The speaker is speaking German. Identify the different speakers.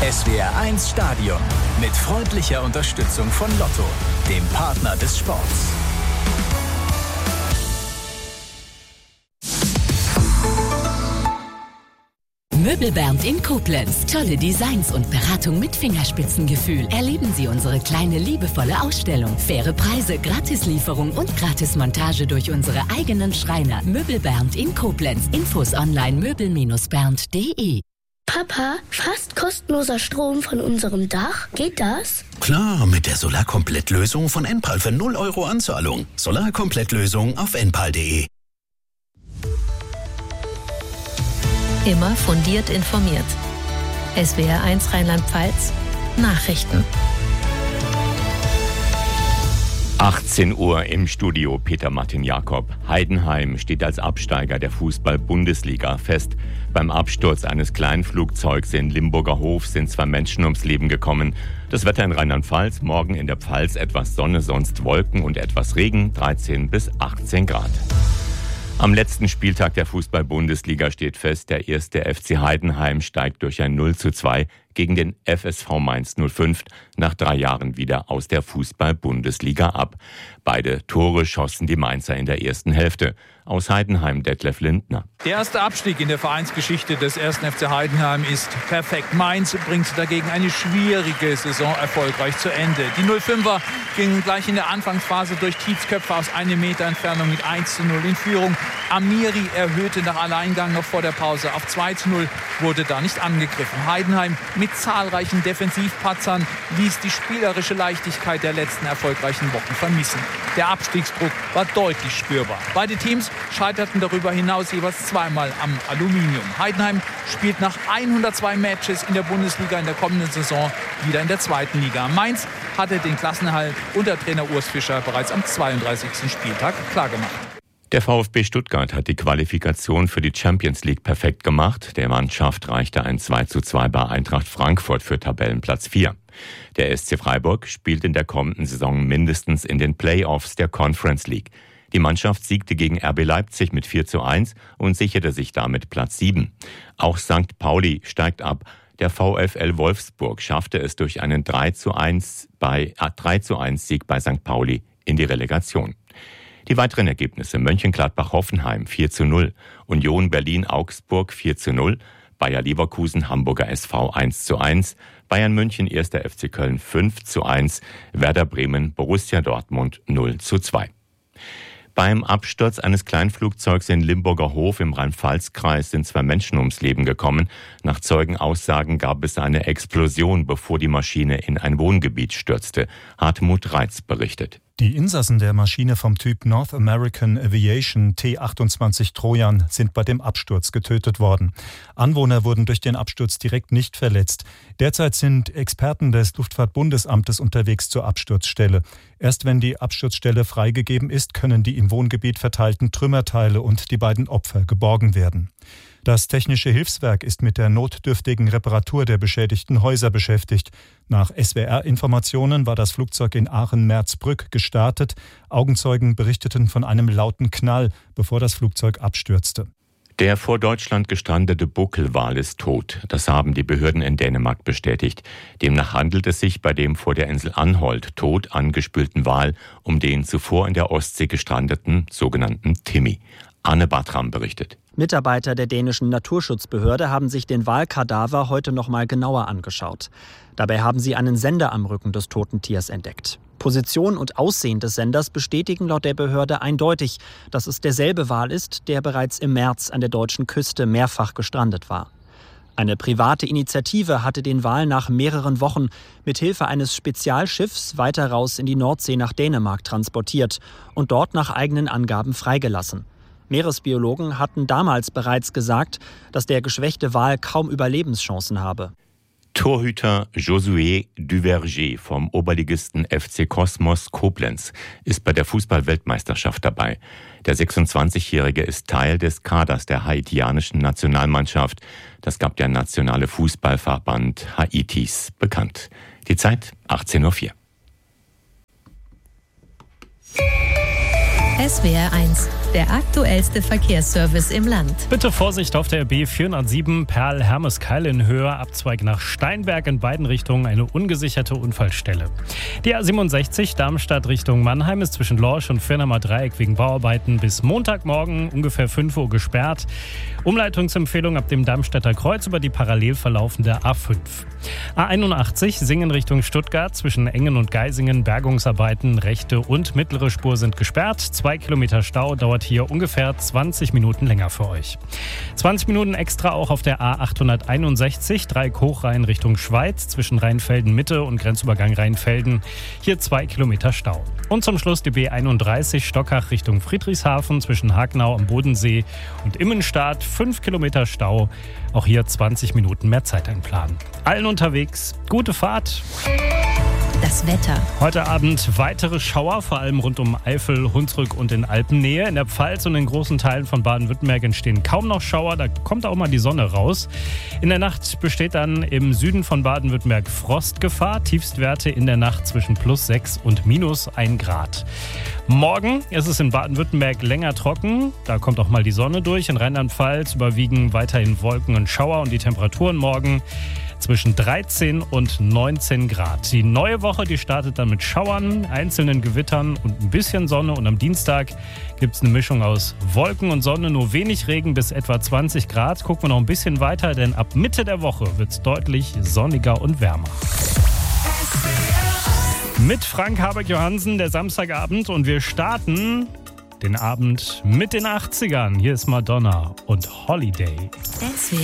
Speaker 1: SWR1 Stadion mit freundlicher Unterstützung von Lotto, dem Partner des Sports.
Speaker 2: Möbelbernd in Koblenz. Tolle Designs und Beratung mit Fingerspitzengefühl. Erleben Sie unsere kleine, liebevolle Ausstellung. Faire Preise, Gratislieferung und Gratismontage durch unsere eigenen Schreiner. Möbelbernd in Koblenz. Infos online möbel-bernd.de.
Speaker 3: Papa, fast kostenloser Strom von unserem Dach. Geht das?
Speaker 4: Klar, mit der Solarkomplettlösung von Enpal für 0 € Anzahlung. Solarkomplettlösung auf enpal.de.
Speaker 5: Immer fundiert informiert. SWR1 Rheinland-Pfalz. Nachrichten.
Speaker 6: 18 Uhr im Studio Peter Martin Jakob. Heidenheim steht als Absteiger der Fußball-Bundesliga fest. Beim Absturz eines Kleinflugzeugs in Limburger Hof sind 2 Menschen ums Leben gekommen. Das Wetter in Rheinland-Pfalz, morgen in der Pfalz etwas Sonne, sonst Wolken und etwas Regen, 13 bis 18 Grad. Am letzten Spieltag der Fußball-Bundesliga steht fest, der erste FC Heidenheim steigt durch ein 0:2 gegen den FSV Mainz 05 nach 3 Jahren wieder aus der Fußball-Bundesliga ab. Beide Tore schossen die Mainzer in der ersten Hälfte. Aus Heidenheim Detlef Lindner.
Speaker 7: Der erste Abstieg in der Vereinsgeschichte des 1. FC Heidenheim ist perfekt. Mainz bringt dagegen eine schwierige Saison erfolgreich zu Ende. Die 05er gingen gleich in der Anfangsphase durch Tietzköpfe aus 1 Meter Entfernung mit 1:0 in Führung. Amiri erhöhte nach Alleingang noch vor der Pause auf 2:0, wurde da nicht angegriffen. Heidenheim mit zahlreichen Defensivpatzern ließ die spielerische Leichtigkeit der letzten erfolgreichen Wochen vermissen. Der Abstiegsdruck war deutlich spürbar. Beide Teams scheiterten darüber hinaus jeweils zweimal am Aluminium. Heidenheim spielt nach 102 Matches in der Bundesliga in der kommenden Saison wieder in der 2. Liga. Mainz hatte den Klassenerhalt unter Trainer Urs Fischer bereits am 32. Spieltag klargemacht.
Speaker 6: Der VfB Stuttgart hat die Qualifikation für die Champions League perfekt gemacht. Der Mannschaft reichte ein 2:2 bei Eintracht Frankfurt für Tabellenplatz 4. Der SC Freiburg spielt in der kommenden Saison mindestens in den Playoffs der Conference League. Die Mannschaft siegte gegen RB Leipzig mit 4:1 und sicherte sich damit Platz 7. Auch St. Pauli steigt ab. Der VfL Wolfsburg schaffte es durch einen 3:1 Sieg bei St. Pauli in die Relegation. Die weiteren Ergebnisse: Mönchengladbach-Hoffenheim 4:0, Union Berlin-Augsburg 4:0, Bayer Leverkusen Hamburger SV 1:1, Bayern München 1. FC Köln 5:1, Werder Bremen Borussia Dortmund 0:2. Beim Absturz eines Kleinflugzeugs in Limburger Hof im Rhein-Pfalz-Kreis sind 2 Menschen ums Leben gekommen. Nach Zeugenaussagen gab es eine Explosion, bevor die Maschine in ein Wohngebiet stürzte. Hartmut Reitz berichtet.
Speaker 8: Die Insassen der Maschine vom Typ North American Aviation T-28 Trojan sind bei dem Absturz getötet worden. Anwohner wurden durch den Absturz direkt nicht verletzt. Derzeit sind Experten des Luftfahrtbundesamtes unterwegs zur Absturzstelle. Erst wenn die Absturzstelle freigegeben ist, können die im Wohngebiet verteilten Trümmerteile und die beiden Opfer geborgen werden. Das Technische Hilfswerk ist mit der notdürftigen Reparatur der beschädigten Häuser beschäftigt. Nach SWR-Informationen war das Flugzeug in Aachen-Merzbrück gestartet. Augenzeugen berichteten von einem lauten Knall, bevor das Flugzeug abstürzte.
Speaker 6: Der vor Deutschland gestrandete Buckelwal ist tot. Das haben die Behörden in Dänemark bestätigt. Demnach handelt es sich bei dem vor der Insel Anholt tot angespülten Wal um den zuvor in der Ostsee gestrandeten sogenannten Timmy. Anne Bartram berichtet.
Speaker 9: Mitarbeiter der dänischen Naturschutzbehörde haben sich den Walkadaver heute noch mal genauer angeschaut. Dabei haben sie einen Sender am Rücken des toten Tiers entdeckt. Position und Aussehen des Senders bestätigen laut der Behörde eindeutig, dass es derselbe Wal ist, der bereits im März an der deutschen Küste mehrfach gestrandet war. Eine private Initiative hatte den Wal nach mehreren Wochen mit Hilfe eines Spezialschiffs weiter raus in die Nordsee nach Dänemark transportiert und dort nach eigenen Angaben freigelassen. Meeresbiologen hatten damals bereits gesagt, dass der geschwächte Wal kaum Überlebenschancen habe.
Speaker 6: Torhüter Josué Duverger vom Oberligisten FC Kosmos Koblenz ist bei der Fußball-Weltmeisterschaft dabei. Der 26-Jährige ist Teil des Kaders der haitianischen Nationalmannschaft. Das gab der nationale Fußballverband Haitis bekannt. Die Zeit 18:04 Uhr.
Speaker 5: SWR1 der aktuellste Verkehrsservice im Land.
Speaker 10: Bitte Vorsicht auf der B407 Perl-Hermeskeil in Höhe, Abzweig nach Steinberg in beiden Richtungen eine ungesicherte Unfallstelle. Die A67 Darmstadt Richtung Mannheim ist zwischen Lorsch und Firnamer Dreieck wegen Bauarbeiten bis Montagmorgen ungefähr 5 Uhr gesperrt. Umleitungsempfehlung ab dem Darmstädter Kreuz über die parallel verlaufende A5. A81 Singen Richtung Stuttgart zwischen Engen und Geisingen. Bergungsarbeiten, rechte und mittlere Spur sind gesperrt. 2 Kilometer Stau, dauert hier ungefähr 20 Minuten länger für euch. 20 Minuten extra auch auf der A861 Dreieck-Hochrhein Richtung Schweiz zwischen Rheinfelden-Mitte und Grenzübergang Rheinfelden. Hier 2 Kilometer Stau. Und zum Schluss die B31 Stockach Richtung Friedrichshafen zwischen Hagenau am Bodensee und Immenstadt. 5 Kilometer Stau. Auch hier 20 Minuten mehr Zeit einplanen. Allen unterwegs, gute Fahrt.
Speaker 5: Das Wetter.
Speaker 10: Heute Abend weitere Schauer, vor allem rund um Eifel, Hunsrück und in Alpennähe. In der Pfalz und in großen Teilen von Baden-Württemberg entstehen kaum noch Schauer. Da kommt auch mal die Sonne raus. In der Nacht besteht dann im Süden von Baden-Württemberg Frostgefahr. Tiefstwerte in der Nacht zwischen +6 und -1 Grad. Morgen ist es in Baden-Württemberg länger trocken. Da kommt auch mal die Sonne durch. In Rheinland-Pfalz überwiegen weiterhin Wolken und Schauer und die Temperaturen morgen zwischen 13 und 19 Grad. Die neue Woche, die startet dann mit Schauern, einzelnen Gewittern und ein bisschen Sonne. Und am Dienstag gibt es eine Mischung aus Wolken und Sonne, nur wenig Regen bis etwa 20 Grad. Gucken wir noch ein bisschen weiter, denn ab Mitte der Woche wird es deutlich sonniger und wärmer. Mit Frank Habeck-Johansen, der Samstagabend, und wir starten den Abend mit den 80ern. Hier ist Madonna und Holiday.